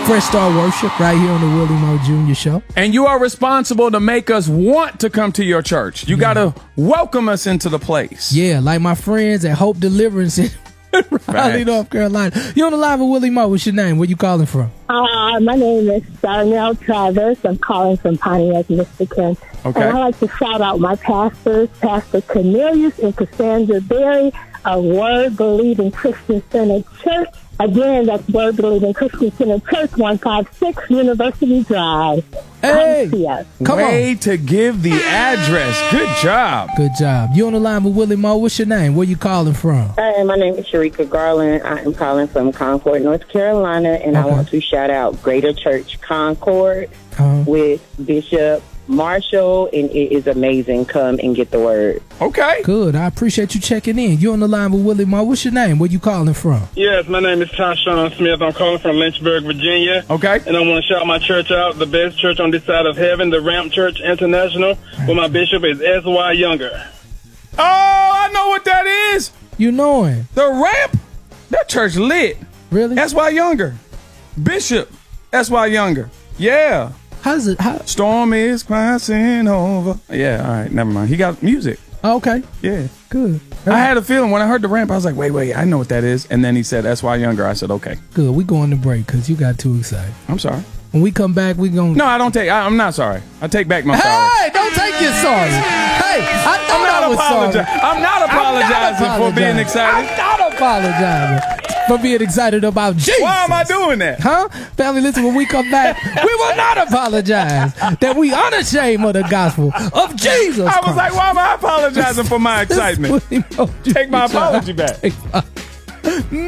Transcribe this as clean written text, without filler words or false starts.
Fresh Start Worship right here on the Willie Moore Jr. Show. And you are responsible to make us want to come to your church. You got to welcome us into the place. Yeah, like my friends at Hope Deliverance in Raleigh, North Carolina. You on the line with Willie Moore. What's your name? Where you calling from? My name is Darnell Travis. I'm calling from Pontiac, Michigan. Okay. And I'd like to shout out my pastors, Pastor Cornelius and Cassandra Berry of Word Believing Christian Center Church. Again, that's Word Believing Christian Center Church, 156 University Drive. Hey, come Way on. to give the address. Good job. Good job. You on the line with Willie Moore. What's your name? Where you calling from? Hi, my name is Sharika Garland. I am calling from Concord, North Carolina, and I want to shout out Greater Church Concord with Bishop Marshall, and it is amazing. Come and get the word. Okay. Good. I appreciate you checking in. You on the line with Willie Moore. What's your name? Where you calling from? Yes, my name is Tyshawn Smith. I'm calling from Lynchburg, Virginia. Okay. And I want to shout my church out, the best church on this side of heaven, the Ramp Church International, where my bishop is S.Y. Younger. Oh, I know what that is. You know him. The Ramp. That church lit. Really? That's why Younger. Bishop. That's why Younger. Yeah. How's it? Storm is passing over. Yeah, all right, never mind. He got music. Okay. Yeah. Good. I had a feeling when I heard the Ramp, I was like, wait, I know what that is. And then he said, that's why Younger. I said, okay. Good. We going to break because you got too excited. I'm sorry. When we come back, we going to... No, I don't take... I'm not sorry. I take back my sorry. Hey, don't take your sorry. Hey, I thought I was sorry. I'm not apologizing for being excited. I'm not apologizing for being excited about Jesus. Why am I doing that? Huh? Family, listen, when we come back, we will not apologize that we unashamed of the gospel of Jesus I was Christ. like, why am I apologizing for my excitement? Take my apology back.